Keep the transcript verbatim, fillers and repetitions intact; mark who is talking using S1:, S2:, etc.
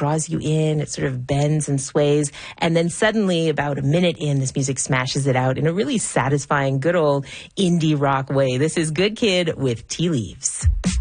S1: draws you in. It sort of bends and sways. And then suddenly, about a minute in, this music smashes it out in a really satisfying, good old indie rock way. This is Good Kid with Tea Leaves.